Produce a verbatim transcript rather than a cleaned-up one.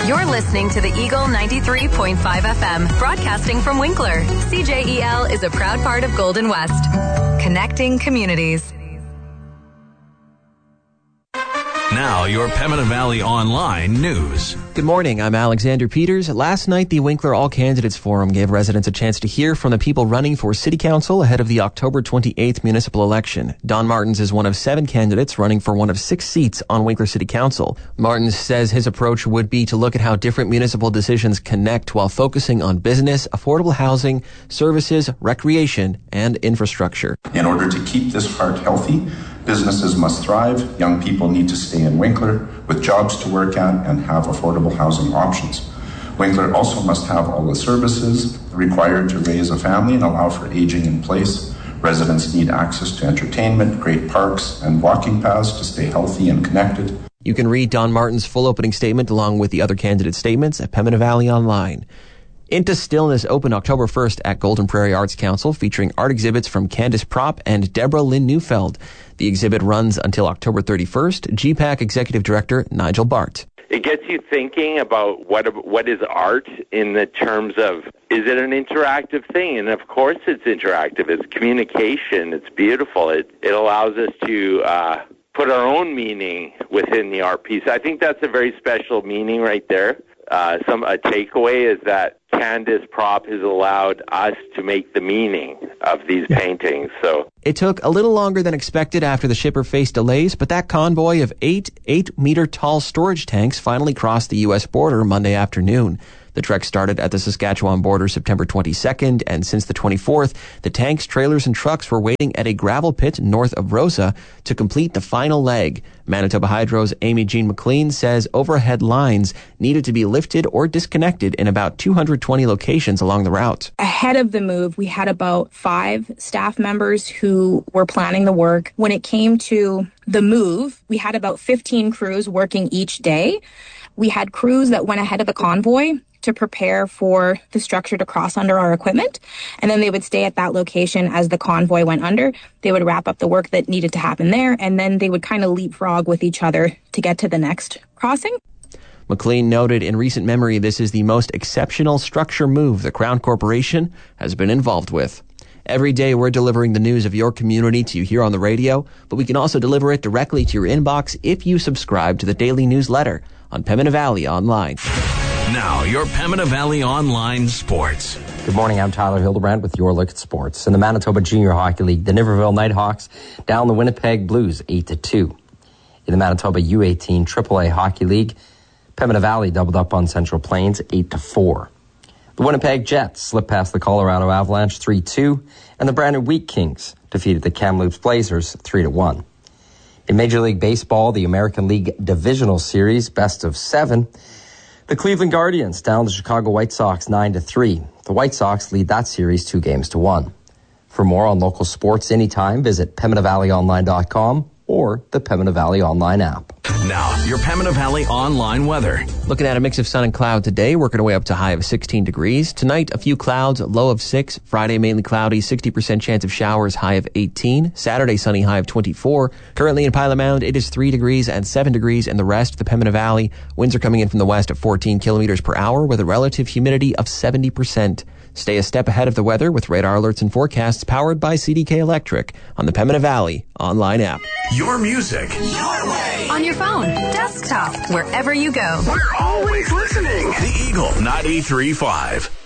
You're listening to the Eagle ninety-three point five F M, broadcasting from Winkler. C J E L is a proud part of Golden West, connecting communities. Now, your Pembina Valley Online news. Good morning, I'm Alexander Peters. Last night, the Winkler All Candidates Forum gave residents a chance to hear from the people running for City Council ahead of the October twenty-eighth municipal election. Don Martins is one of seven candidates running for one of six seats on Winkler City Council. Martins says his approach would be to look at how different municipal decisions connect while focusing on business, affordable housing, services, recreation, and infrastructure. In order to keep this heart healthy, businesses must thrive, young people need to stay in Winkler with jobs to work at and have affordable housing options. Winkler also must have all the services required to raise a family and allow for aging in place. Residents need access to entertainment, great parks, and walking paths to stay healthy and connected. You can read Don Martin's full opening statement along with the other candidate statements at Pembina Valley Online. Into Stillness opened October first at Golden Prairie Arts Council, featuring art exhibits from Candace Propp and Deborah Lynn Neufeld. The exhibit runs until October thirty-first. G PAC Executive Director Nigel Bart. It gets you thinking about what what is art in the terms of, is it an interactive thing? And of course it's interactive. It's communication. It's beautiful. It, it allows us to uh, put our own meaning within the art piece. I think that's a very special meaning right there. Uh, some a takeaway is that Candace Propp has allowed us to make the meaning of these paintings. So it took a little longer than expected after the shipper faced delays, but that convoy of eight eight-meter-tall storage tanks finally crossed the U S border Monday afternoon. The trek started at the Saskatchewan border September twenty-second, and since the twenty-fourth, the tanks, trailers, and trucks were waiting at a gravel pit north of Rosa to complete the final leg. Manitoba Hydro's Amy Jean McLean says overhead lines needed to be lifted or disconnected in about two hundred twenty locations along the route. Ahead of the move, we had about five staff members who were planning the work. When it came to the move, we had about fifteen crews working each day. We had crews that went ahead of the convoy to prepare for the structure to cross under our equipment. And then they would stay at that location as the convoy went under. They would wrap up the work that needed to happen there, and then they would kind of leapfrog with each other to get to the next crossing. McLean noted in recent memory this is the most exceptional structure move the Crown Corporation has been involved with. Every day we're delivering the news of your community to you here on the radio, but we can also deliver it directly to your inbox if you subscribe to the daily newsletter on Pembina Valley Online. Now, your Pembina Valley Online Sports. Good morning, I'm Tyler Hildebrand with your look at sports. In the Manitoba Junior Hockey League, the Niverville Nighthawks down the Winnipeg Blues eight to two. In the Manitoba U eighteen triple A Hockey League, Pembina Valley doubled up on Central Plains eight to four. The Winnipeg Jets slipped past the Colorado Avalanche three two, and the Brandon Wheat Kings defeated the Kamloops Blazers three to one. In Major League Baseball, the American League Divisional Series, best of seven, the Cleveland Guardians down the Chicago White Sox nine to three. The White Sox lead that series two games to one. For more on local sports anytime, visit Pembina Valley Online dot com or the Pembina Valley Online app. Now, your Pembina Valley Online weather. Looking at a mix of sun and cloud today, working our way up to a high of sixteen degrees. Tonight, a few clouds, low of six. Friday, mainly cloudy, sixty percent chance of showers, high of eighteen. Saturday, sunny, high of twenty-four. Currently in Pilot Mound, it is three degrees and seven degrees in the rest of the Pembina Valley. Winds are coming in from the west at fourteen kilometers per hour with a relative humidity of seventy percent. Stay a step ahead of the weather with radar alerts and forecasts powered by C D K Electric on the Pembina Valley Online app. Your music. Your way. On your phone, desktop, wherever you go. We're always listening. The Eagle ninety-three point five.